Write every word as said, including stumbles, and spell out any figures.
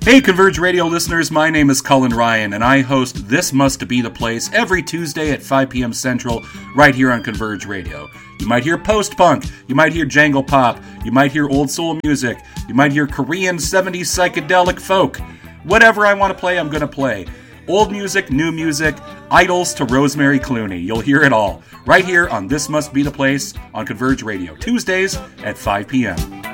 Hey, Converge Radio listeners, my name is Cullen Ryan, and I host This Must Be the Place every Tuesday at five p.m. Central, right here on Converge Radio. You might hear post-punk, you might hear jangle pop, you might hear old soul music, you might hear Korean seventies psychedelic folk. Whatever I want to play, I'm going to play. Old music, new music, idols to Rosemary Clooney. You'll hear it all, right here on This Must Be the Place on Converge Radio, Tuesdays at five p.m.